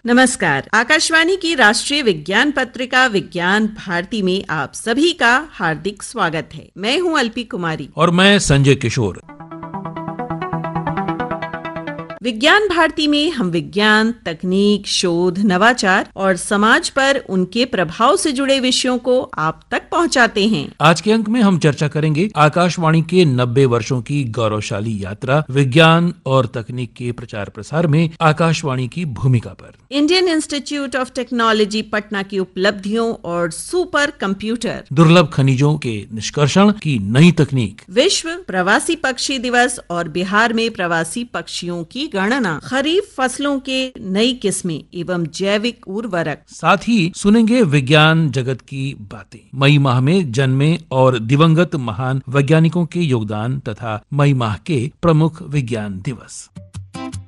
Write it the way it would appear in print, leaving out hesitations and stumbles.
नमस्कार। आकाशवाणी की राष्ट्रीय विज्ञान पत्रिका विज्ञान भारती में आप सभी का हार्दिक स्वागत है। मैं हूं अल्पी कुमारी और मैं संजय किशोर। विज्ञान भारती में हम विज्ञान, तकनीक, शोध, नवाचार और समाज पर उनके प्रभाव से जुड़े विषयों को आप तक पहुंचाते हैं। आज के अंक में हम चर्चा करेंगे आकाशवाणी के 90 वर्षों की गौरवशाली यात्रा, विज्ञान और तकनीक के प्रचार प्रसार में आकाशवाणी की भूमिका पर, Indian institute of technology Patna की उपलब्धियों और सुपर कंप्यूटर, दुर्लभ खनिजों के निष्कर्षण की नई तकनीक, विश्व प्रवासी पक्षी दिवस और बिहार में प्रवासी पक्षियों की गणना, खरीफ फसलों के नई किस्में एवं जैविक उर्वरक। साथ ही सुनेंगे विज्ञान जगत की बातें, मई माह में जन्मे और दिवंगत महान वैज्ञानिकों के योगदान तथा मई माह के प्रमुख विज्ञान दिवस।